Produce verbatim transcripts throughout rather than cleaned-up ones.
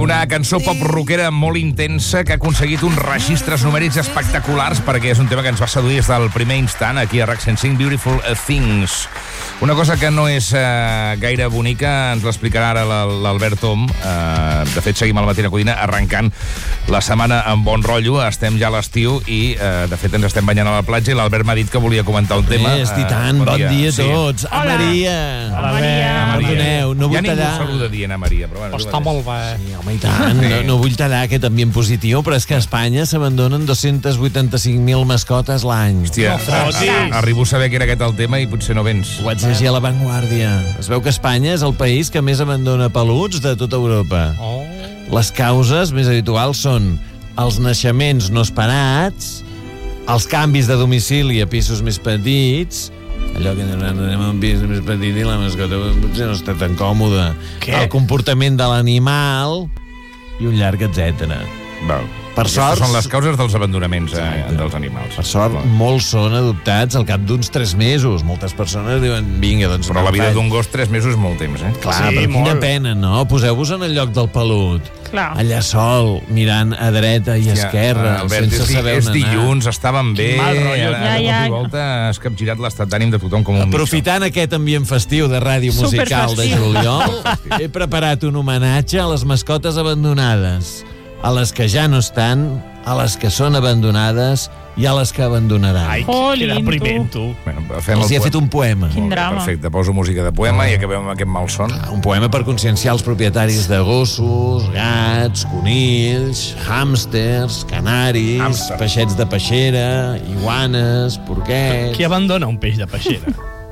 Una cançó pop-rockera molt intensa que ha aconseguit uns registres numèrics espectaculars perquè és un tema que ens va seduir des del primer instant aquí a RAC cent cinc, Beautiful Things. Una cosa que no és eh, gaire bonica ens l'explicarà ara l'Albert Tom. Eh, de fet, seguim a la Matina Codina arrencant la setmana amb bon rotllo. Estem ja a l'estiu i, eh, de fet, ens estem banyant a la platja i l'Albert m'ha dit que volia comentar un tema. És, i tant, bon, bon dia, dia a tots. Sí. A Maria. Hola, Maria. Perdoneu, no vull ja tallar... Ja ningú saluda dient a Maria, però bueno... Està molt bé. Sí, home, i tant. No, no vull tallar aquest ambient positiu, però és que a Espanya s'abandonen dos-cents vuitanta-cinc mil mascotes l'any. Hòstia, no, arribo a saber que era aquest el tema i potser no vens. Ho vaig llegir a La Vanguardia. Es veu que Espanya és el país que més abandona peluts de tota Europa. Oh. Les causes més habituals són els naixements no esperats, els canvis de domicili a pisos més petits, allò que anem a un pis més petit i la mascota potser no està tan còmoda, Què? el comportament de l'animal i un llarg etcètera. Val. Per sort... són les causes dels abandonaments eh, dels animals. Per sort, molts són adoptats al cap d'uns tres mesos. Moltes persones diuen, vinga, doncs... Però la vida d'un gos, tres mesos és molt temps, eh? Clar, Sí, però quina molt. pena, no? Poseu-vos en el lloc del pelut. Clar. Allà sol, mirant a dreta i a esquerra, Albert, sense és, saber és on anar. dilluns, estàvem bé, Quin mal rotllo. ara, Ja, de ja. cop i volta has capgirat l'estat d'ànim de tothom com un Aprofitant aquest ambient festiu de ràdio musical de Superfestiu. juliol, he preparat un homenatge a les mascotes abandonades, a les que ja no estan, a les que són abandonades i a les que abandonaran. Ai, Jolín, queda primer, tu. Bueno, fem Els el hi ha poe- fet un poema. Quin drama. Perfecte, poso música de poema i acabem amb aquest malson. Un poema per conscienciar els propietaris de gossos, gats, conills, hàmsters, canaris, Hàmster. peixets de peixera, iguanes, porquets... Qui abandona un peix de peixera?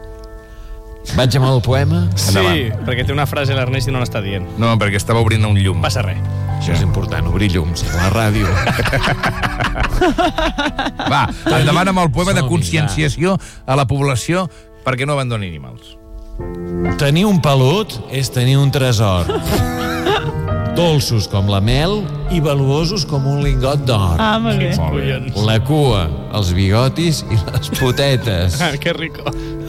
Vaig amb el poema? Sí, Endavant. perquè té una frase a l'Ernest i no l'està dient. No, perquè estava obrint un llum. Passa res. Això és important, obrir llums a la ràdio. Va, endavant amb el poema de Som-hi, conscienciació a la població perquè no abandoni animals. Tenir un pelut és tenir un tresor. Dolços com la mel i valuosos com un lingot d'or. Ah, molt bé. Molt bé. Collons. La cua, els bigotis i les potetes. Ah, que rico.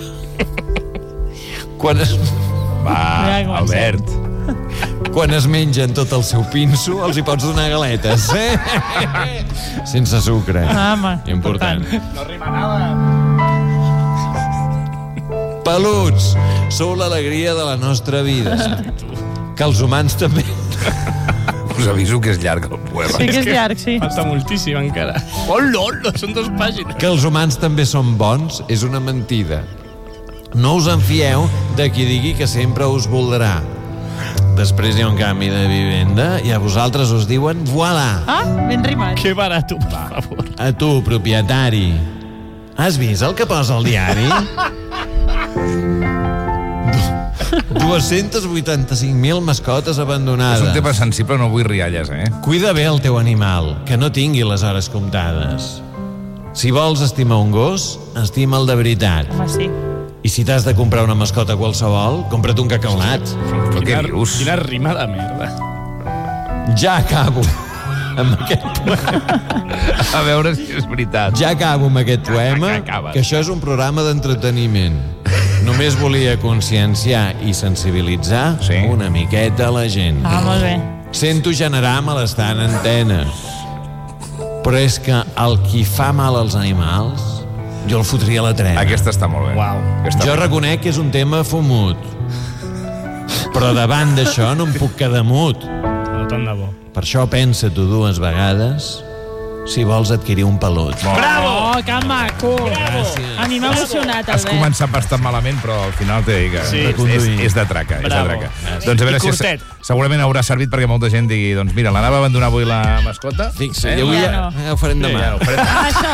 Quan es, Va, Ja comencem. Albert. quan es mengen tot el seu pinso, els hi pots donar galetes. Eh? Sense sucre. Ah, home, Important. No rima nada. Peluts, sou l'alegria de la nostra vida. Que els humans també... Us aviso que és llarg el poema. Sí que és llarg, sí. Falta moltíssim encara. Oh, lol, són dues pàgines. Que els humans també són bons és una mentida. No us en fieu de qui digui que sempre us voldrà. Després hi ha un canvi de vivenda i a vosaltres us diuen voilà. Ah, ben rimat. Que barat, per favor. A tu, propietari. Has vist el que posa al diari? dos-cents vuitanta-cinc mil mascotes abandonades. És un tema sensible, no vull rialles, eh? Cuida bé el teu animal, que no tingui les hores comptades. Si vols estimar un gos, estima'l de veritat. Home, sí. I si t'has de comprar una mascota qualsevol, compra't un cacaonat. Però què dius? Quina rima de merda. Ja acabo amb aquest poema. A veure si és veritat. Ja acabo amb aquest poema, Acabes. que això és un programa d'entreteniment. Només volia conscienciar i sensibilitzar Sí. una miqueta la gent. Ah, molt bé. Sento generar malestar en antena. Però és que el qui fa mal als animals, jo el fotria a la trena. Aquesta està molt bé. Uau. Aquesta Jo reconec que és un tema fumut. Però davant d'això no em puc quedar mut. No tant de bo. Per això pensa-t'ho dues vegades si vols adquirir un pelut. Bravo! Oh, que maco. Gràcies. A mi m'ha emocionat, Has Albert. començat bastant malament, però al final t'he dit que Sí, és, és, és de traca. És de Bravo. traca. Doncs a veure I si curtet. segurament haurà servit perquè molta gent digui doncs mira, l'anava a abandonar avui la mascota. Fixa, Eh, i avui ja ja, no. ja ho farem Ja, demà. ja ho farem. Ah, això.